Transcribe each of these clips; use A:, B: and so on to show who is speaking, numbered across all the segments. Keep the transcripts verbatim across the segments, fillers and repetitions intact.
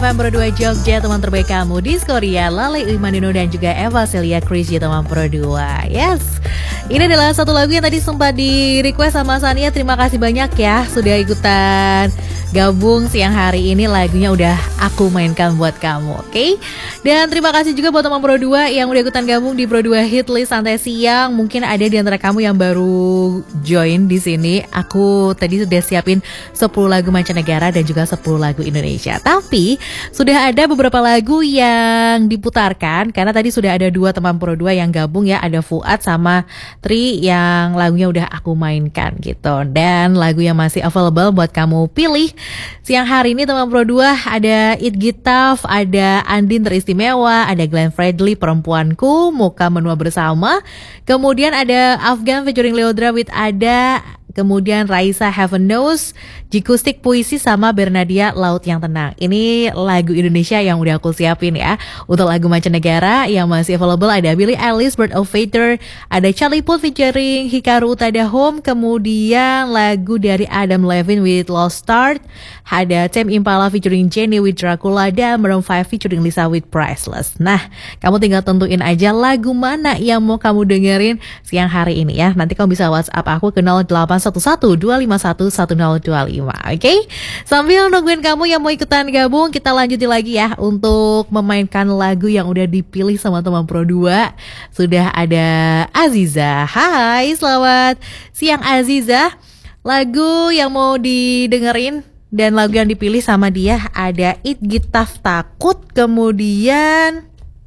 A: Nomor dua Jogja, teman terbaik kamu di Skoria, Lale Imanino dan juga Eva Celia Krisya, teman pro dua. Yes, ini adalah satu lagu yang tadi sempat di request sama Sania. Terima kasih banyak ya sudah ikutan gabung siang hari ini. Lagunya udah aku mainkan buat kamu, oke? Okay? Dan terima kasih juga buat teman pro dua yang udah ikutan gabung di pro dua hit list santai siang. Mungkin ada di antara kamu yang baru join di sini. Aku tadi sudah siapin sepuluh lagu mancanegara dan juga sepuluh lagu Indonesia. Tapi sudah ada beberapa lagu yang diputarkan karena tadi sudah ada dua teman pro dua yang gabung ya, ada Fuad sama Tri yang lagunya udah aku mainkan gitu. Dan lagu yang masih available buat kamu pilih siang hari ini teman pro dua ada It Gitaf, ada Andin Teristimewa, ada Glenn Fredly Perempuanku, Muka Menua Bersama, kemudian ada Afgan featuring Leodra with Ada, kemudian Raisa Heaven Knows, Jikustik Puisi sama Bernadia Laut Yang Tenang. Ini lagu Indonesia yang udah aku siapin ya. Untuk lagu mancanegara yang masih available ada Billie Eilish Bird of Feather, ada Charlie Puth featuring Hikaru Utada Home, kemudian lagu dari Adam Levine with Lost Start, ada Tame Impala featuring Jennie with Dracula, dan Maroon five featuring Lisa with Priceless. Nah, kamu tinggal tentuin aja lagu mana yang mau kamu dengerin siang hari ini ya. Nanti kamu bisa WhatsApp aku ke nol delapan satu satu dua lima satu satu nol dua lima. Oke, okay? Sambil nungguin kamu yang mau ikutan gabung, kita lanjutin lagi ya untuk memainkan lagu yang udah dipilih sama teman pro dua. Sudah ada Aziza. Hai, selamat siang Aziza. Lagu yang mau didengerin dan lagu yang dipilih sama dia ada It Gitaf Takut, kemudian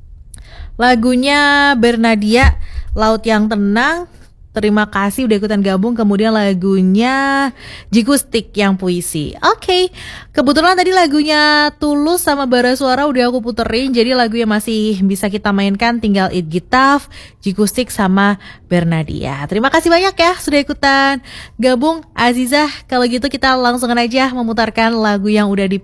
A: lagunya Bernadia Laut Yang Tenang. Terima kasih udah ikutan gabung. Kemudian lagunya Jikustik yang puisi. Oke, okay. Kebetulan tadi lagunya Tulus sama Bara Suara udah aku puterin. Jadi lagu yang masih bisa kita mainkan tinggal It Gitaf, Jikustik sama Bernadia. Terima kasih banyak ya sudah ikutan gabung Azizah. Kalau gitu kita langsung aja memutarkan lagu yang udah dipilih